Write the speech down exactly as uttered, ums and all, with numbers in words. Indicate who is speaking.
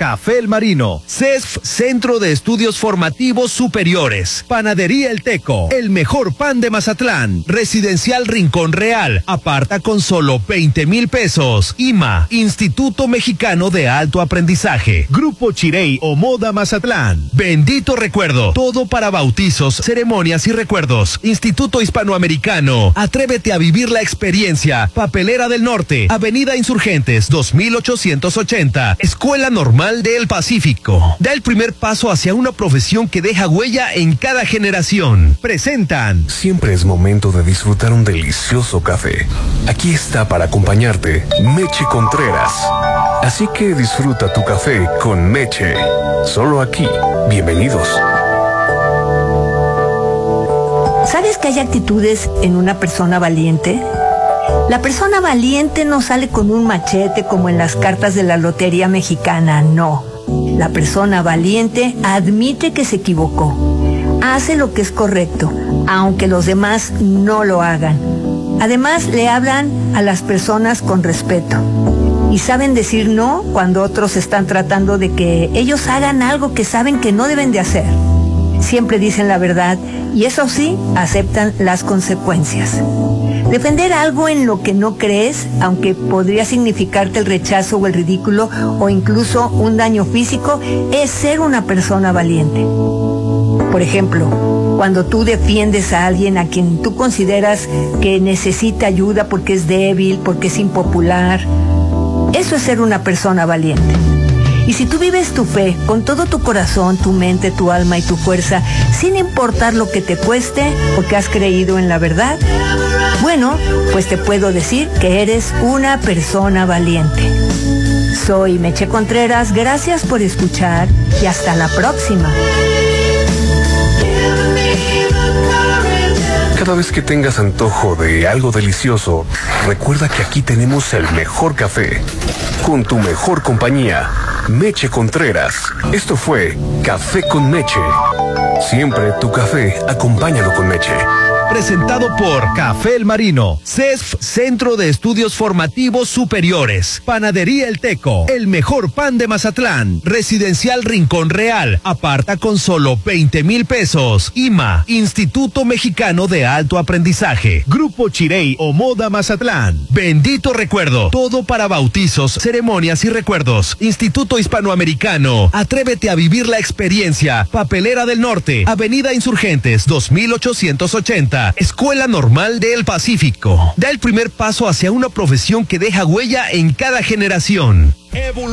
Speaker 1: Café El Marino, C E S F Centro de Estudios Formativos Superiores, Panadería El Teco, el mejor pan de Mazatlán, Residencial Rincón Real, aparta con solo veinte mil pesos, I M A, Instituto Mexicano de Alto Aprendizaje, Grupo Chirey o Moda Mazatlán, Bendito Recuerdo, todo para bautizos, ceremonias y recuerdos, Instituto Hispanoamericano, atrévete a vivir la experiencia, Papelera del Norte, Avenida Insurgentes dos mil ochocientos ochenta, Escuela Normal del Pacífico. Da el primer paso hacia una profesión que deja huella en cada generación. Presentan.
Speaker 2: Siempre es momento de disfrutar un delicioso café. Aquí está para acompañarte Meche Contreras. Así que disfruta tu café con Meche. Solo aquí. Bienvenidos.
Speaker 3: ¿Sabes que hay actitudes en una persona valiente? La persona valiente no sale con un machete como en las cartas de la lotería mexicana, no. La persona valiente admite que se equivocó. Hace lo que es correcto, aunque los demás no lo hagan. Además, le hablan a las personas con respeto. Y saben decir no cuando otros están tratando de que ellos hagan algo que saben que no deben de hacer. Siempre dicen la verdad y eso sí, aceptan las consecuencias. Defender algo en lo que no crees, aunque podría significarte el rechazo o el ridículo o incluso un daño físico, es ser una persona valiente. Por ejemplo, cuando tú defiendes a alguien a quien tú consideras que necesita ayuda porque es débil, porque es impopular, eso es ser una persona valiente. Y si tú vives tu fe con todo tu corazón, tu mente, tu alma y tu fuerza, sin importar lo que te cueste, porque has creído en la verdad, bueno, pues te puedo decir que eres una persona valiente. Soy Meche Contreras, gracias por escuchar y hasta la próxima.
Speaker 2: Cada vez que tengas antojo de algo delicioso, recuerda que aquí tenemos el mejor café, con tu mejor compañía, Meche Contreras. Esto fue Café con Meche. Siempre tu café, acompáñalo con Meche.
Speaker 1: Presentado por Café El Marino, C E S F Centro de Estudios Formativos Superiores, Panadería El Teco, el mejor pan de Mazatlán, Residencial Rincón Real, aparta con solo veinte mil pesos, I M A, Instituto Mexicano de Alto Aprendizaje, Grupo Chirey o Moda Mazatlán, Bendito Recuerdo, todo para bautizos, ceremonias y recuerdos, Instituto Hispanoamericano, atrévete a vivir la experiencia, Papelera del Norte, Avenida Insurgentes dos mil ochocientos ochenta, Escuela Normal del Pacífico. Da el primer paso hacia una profesión que deja huella en cada generación.